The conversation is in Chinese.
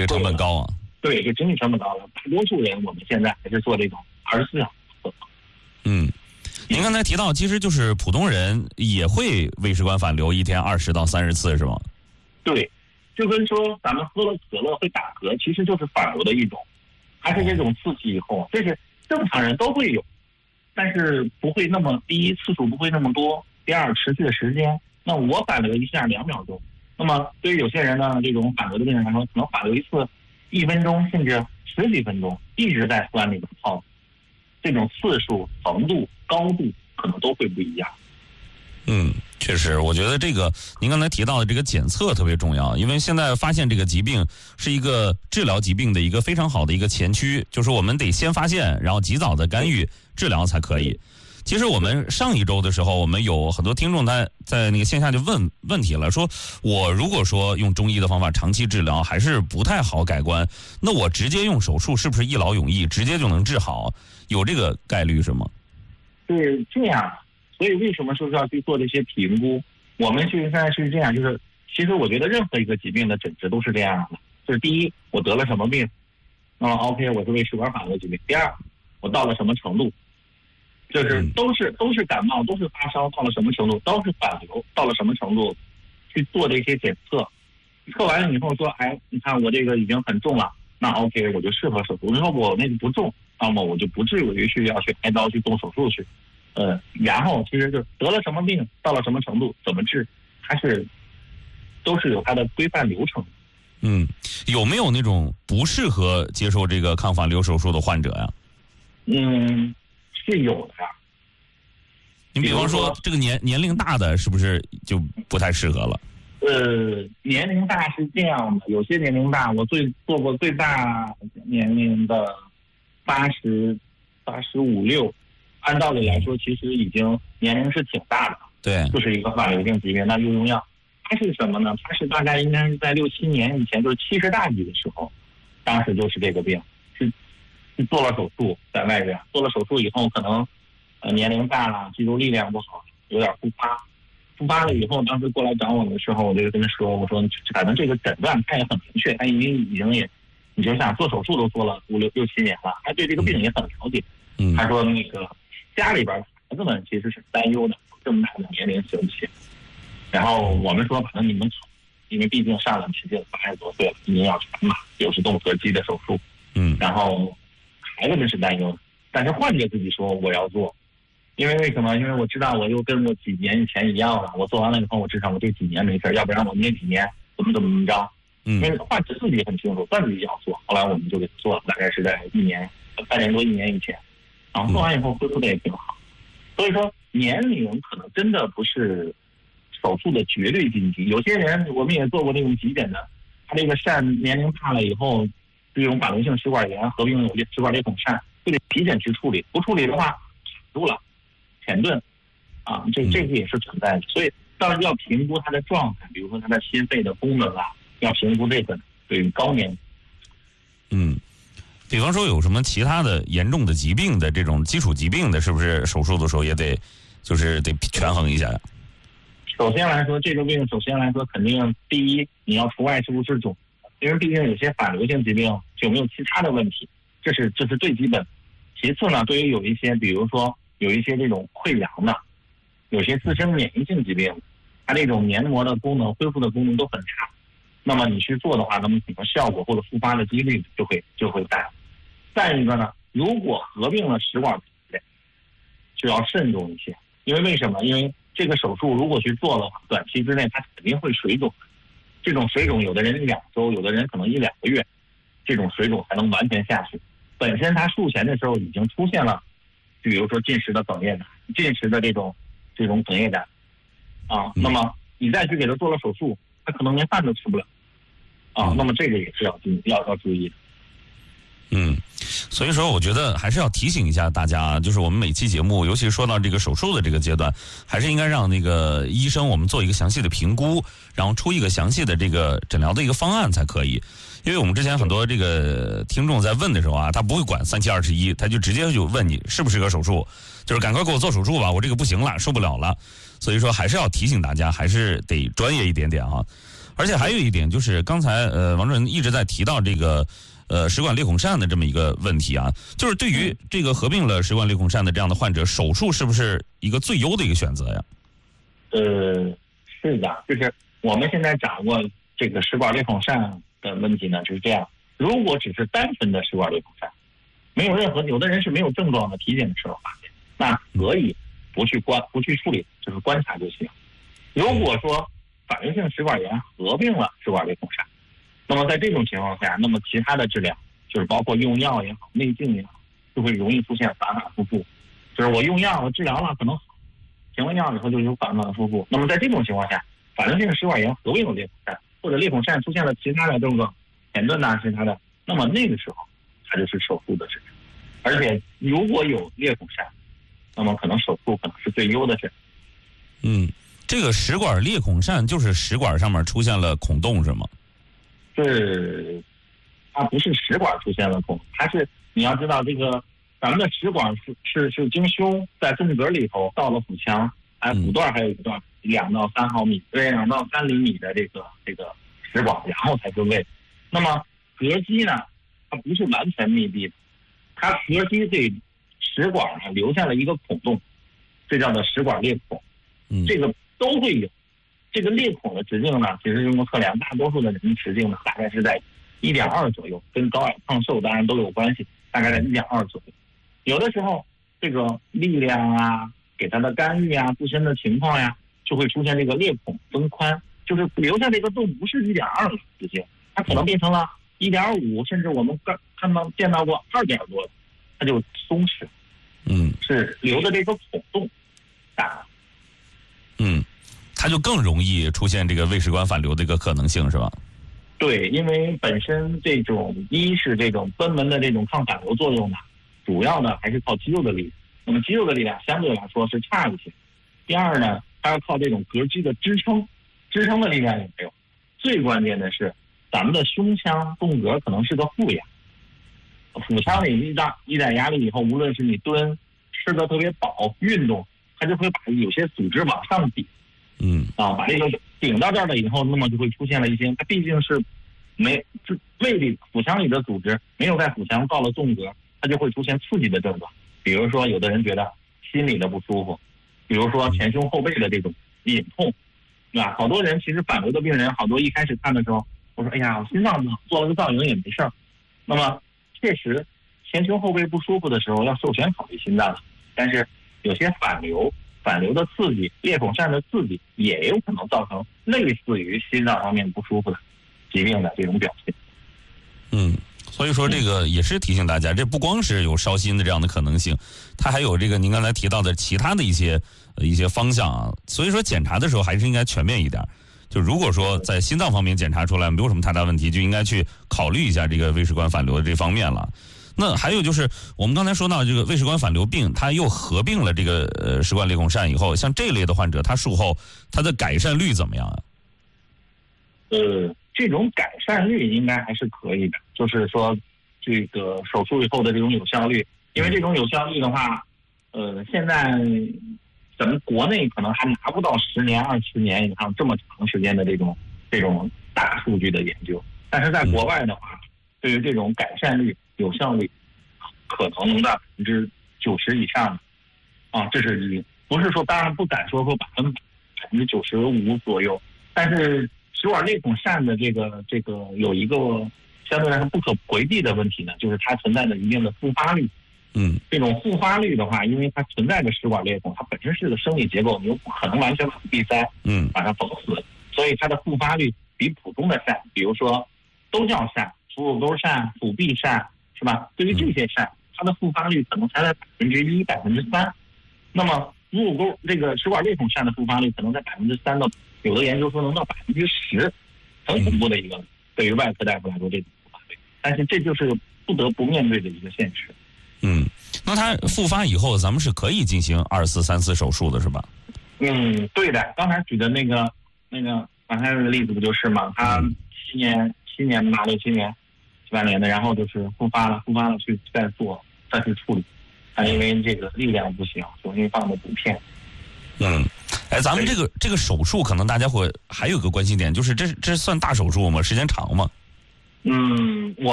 个成本高啊。 对，就经济成本高了。大多数人我们现在还是做这种24小时。 您刚才提到，其实就是普通人也会胃食管反流，1天20到30次，是吗？ 对，就跟说咱们喝了可乐会打嗝，其实就是反流的一种，还是这种刺激以后，这是正常人都会有，但是不会那么第一次数不会那么多，第二持续的时间。那我反流一下2秒钟，那么对于有些人呢，这种反流的病人来说，可能反流一次1分钟，甚至10几分钟，一直在酸里边泡，这种次数、程度、高度可能都会不一样。 确实，我觉得这个您刚才提到的这个检测特别重要，因为现在发现这个疾病是一个治疗疾病的一个非常好的一个前驱，就是我们得先发现，然后及早的干预治疗才可以。其实我们上一周的时候，我们有很多听众他在那个线下就问题了，说我如果说用中医的方法长期治疗还是不太好改观，那我直接用手术是不是一劳永逸，直接就能治好？有这个概率是吗？ 是这样，所以为什么说是要去做这些评估？我们现在是这样，就是其实我觉得任何一个疾病的诊治都是这样的，就是第一，我得了什么病，那么 OK， 我是胃食管反流疾病；第二，我到了什么程度。就是都是感冒，都是发烧，到了什么程度都是反流，到了什么程度去做这些检测，测完了以后说，哎，你看我这个已经很重了，那 OK 我就适合手术。如果我那个不重，那么我就不至于去要去开刀去动手术去。然后其实就得了什么病，到了什么程度，怎么治，它是都是有它的规范流程。 有没有那种不适合接受这个抗反流手术的患者呀？ 是有的呀。 你比方说这个年龄大的是不是就不太适合了？ 年龄大是这样的，有些年龄大，我做过最大年龄的85、86，按道理来说，其实已经年龄是挺大的。 对， 就是一个反流性疾病，那就用药。它是什么呢？它是大概应该是在6、7年以前，就是70大几的时候，当时就是这个病。是做了手术，在外边做了手术以后，可能年龄大了，肌肉力量不好，有点复发了以后，当时过来找我们的时候，我就跟他说，我说反正这个诊断他也很明确，他已经你就想做手术都做了5、6、7年了，他对这个病也很了解。他说那个家里边孩子们其实是担忧的，这么大的年龄行不行？然后我们说，反正你们走，因为毕竟上了年纪了，80多岁了，一定要全麻，又是动膈肌的手术。然后孩子们是担忧的，但是患者自己说我要做，因为什么？因为我知道我又跟我几年以前一样了，我做完了以后，我至少我这几年没事，要不然我那几年怎么着？因为患者自己很清楚，自己要做。后来我们就给他做了，大概是在半年多1年以前，然后做完以后恢复的也挺好。所以说年龄可能真的不是手术的绝对禁忌。有些人我们也做过那种急诊的，他这个肾年龄大了以后，这种反流性食管炎合并有食管裂孔疝，就得急诊去处理，不处理的话卡住了，浅顿啊，这个也是存在的。所以当然要评估他的状态，比如说他的心肺的功能啊，要评估这个对于高年。 比方说有什么其他的严重的疾病的这种基础疾病的，是不是手术的时候也得权衡一下呀？ 首先来说，这个病肯定第一你要除外是不是肿，因为毕竟有些反流性疾病有没有其他的问题，这是最基本。其次呢，对于有一些比如说有一些这种溃疡的，有些自身免疫性疾病，它这种黏膜的功能恢复的功能都很差，那么你去做的话，那么可能效果或者复发的几率就会大。再一个呢，如果合并了食管疾病，就要慎重一些，因为什么？因为这个手术如果去做的话，短期之内它肯定会水肿。这种水肿，有的人2周，有的人可能1、2个月，这种水肿才能完全下去。本身它术前的时候已经出现了，比如说进食的哽咽感、进食的这种哽咽感啊，那么你再去给他做了手术，他可能连饭都吃不了啊。那么这个也是要注意的。 所以说我觉得还是要提醒一下大家，就是我们每期节目，尤其说到这个手术的这个阶段，还是应该让那个医生我们做一个详细的评估，然后出一个详细的这个诊疗的一个方案才可以。因为我们之前很多这个听众在问的时候啊，他不会管3721，他就直接就问你是不是个手术，就是赶快给我做手术吧，我这个不行了，受不了了。所以说还是要提醒大家，还是得专业一点点啊。 而且还有一点就是刚才王主任一直在提到这个食管裂孔疝的这么一个问题啊，就是对于这个合并了食管裂孔疝的这样的患者，手术是不是一个最优的一个选择呀？ 是的，就是我们现在掌握这个食管裂孔疝的问题呢，就是这样。如果只是单纯的食管裂孔疝，没有任何，有的人是没有症状的，体检的时候发现，那可以不去处理，就是观察就行。如果说反应性食管炎合并了食管裂孔疝，那么在这种情况下，那么其他的治疗就是包括用药也好、内镜也好，就会容易出现反反复复。就是我用药，我治疗了可能好，停了药以后就有反反复复。那么在这种情况下，反应性食管炎合并了裂孔疝，或者裂孔疝出现了其他的症状，前段呐其他的，那么那个时候它就是手术的治疗。而且如果有裂孔疝，那么可能手术可能是最优的选择。 这个食管裂孔疝就是食管上面出现了孔洞是吗？ 它不是食管出现了孔，它是你要知道这个咱们的食管是经胸在纵隔里头到了腹腔，腹段还有一段2到3毫米，2到3厘米的这个食管，然后才是胃。那么膈肌呢，它不是完全密闭的，它膈肌对食管呢留下了一个孔洞，这叫做食管裂孔，这个都会有。这个裂孔的直径呢，其实经过测量，大多数的人直径呢大概是在1.2左右，跟高矮胖瘦当然都有关系，大概在1.2左右。有的时候这个力量啊，给它的干预啊，自身的情况呀，就会出现这个裂孔增宽，就是留下这个洞不是1.2的直径，它可能变成了1.5，甚至我们见到过2点多的，它就松弛，是留的这个孔洞大了。 它就更容易出现这个胃食管反流的一个可能性，是吧？ 对，因为本身这种一是这种贲门的这种抗反流作用呢，主要呢还是靠肌肉的力量。那么肌肉的力量相对来说是差一些。第二呢，它要靠这种膈肌的支撑的力量也没有。最关键的是，咱们的胸腔纵隔可能是个负压，腹腔里一旦压力以后，无论是你蹲、吃的特别饱、运动，它就会把有些组织往上顶。把这个顶到这儿了以后，那么就会出现了一些，它毕竟是胃里腹腔里的组织没有在腹腔到了纵隔，它就会出现刺激的症状。比如说有的人觉得心里的不舒服，比如说前胸后背的这种隐痛，对吧？好多人其实反流的病人，好多一开始看的时候，我说哎呀，我心脏做了个造影也没事儿。那么确实前胸后背不舒服的时候要首先考虑心脏了，但是有些反流的刺激，裂孔疝的刺激也有可能造成类似于心脏方面不舒服的疾病的这种表现。 所以说这个也是提醒大家，这不光是有烧心的这样的可能性，它还有这个您刚才提到的其他的一些方向啊。所以说检查的时候还是应该全面一点。就如果说在心脏方面检查出来没有什么太大问题，就应该去考虑一下这个胃食管反流的这方面了。那还有就是我们刚才说到这个胃食管反流病，它又合并了这个食管裂孔疝以后，像这类的患者，他术后他的改善率怎么样啊？ 这种改善率应该还是可以的，就是说这个手术以后的这种有效率，因为这种有效率的话，现在咱们国内可能还拿不到10年、20年以上这么长时间的这种大数据的研究，但是在国外的话，对于这种改善率、有效率，可能能到90%以上的这是不是说当然不敢说95%左右，但是食管裂孔疝的这个有一个相对来说不可回避的问题呢，就是它存在着一定的复发率。这种复发率的话，因为它存在着食管裂孔，它本身是个生理结构，你又不可能完全把它闭塞，把它缝死，所以它的复发率比普通的疝，比如说都叫疝、腹股沟疝、腹壁疝，是吧？对于这些疝，它的复发率可能才在1%、3%。那么腹股沟这个食管裂孔疝的复发率可能在3%到，有的研究说能到10%，很恐怖的一个对于外科大夫来说这种复发率，但是这就是不得不面对的一个现实。 那它复发以后，咱们是可以进行2次、3次手术的，是吧？ 对的。刚才举的那个刚才的例子不就是吗？他7年吧，6、7年、7、8年的，然后就是复发了去再去处理，因为这个力量不行，重新放的补片。 哎，咱们这个手术，可能大家会还有个关心点，就是这算大手术吗？时间长吗？ 我